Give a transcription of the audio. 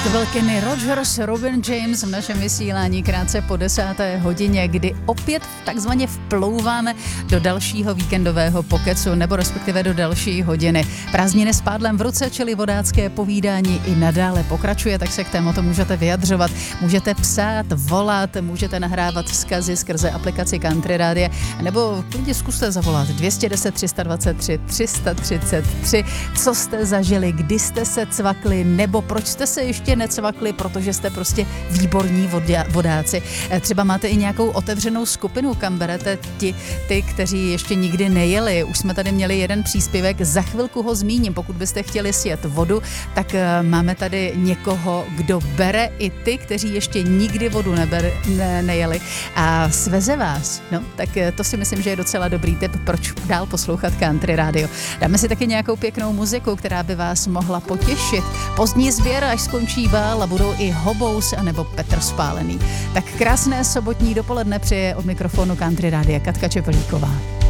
To byl Kenny Rogers, Robin James v našem vysílání krátce po 10. hodině, kdy opět takzvaně vplouváme do dalšího víkendového pokecu, nebo respektive do další hodiny. Prázdniny s pádlem v ruce, čili vodácké povídání i nadále pokračuje, tak se k tématu můžete vyjadřovat, můžete psát, volat, můžete nahrávat vzkazy skrze aplikaci Country Rádia, nebo klidně zkuste zavolat 210 323 333, co jste zažili, kdy jste se cvakli, nebo proč jste se ještě necvakli, protože jste prostě výborní vodáci. Třeba máte i nějakou otevřenou skupinu, kam berete ty, kteří ještě nikdy nejeli. Už jsme tady měli jeden příspěvek, za chvilku ho zmíním. Pokud byste chtěli sjet vodu, tak máme tady někoho, kdo bere i ty, kteří ještě nikdy vodu nejeli a sveze vás. No, tak to si myslím, že je docela dobrý tip, proč dál poslouchat Country Radio. Dáme si taky nějakou pěknou muziku, která by vás mohla potěšit. Pozdní sběr, až skončí bál a budou i Hobous anebo Petr Spálený. Tak krásné sobotní dopoledne přeje od mikrofonu Country Rádia Katka Čepelíková.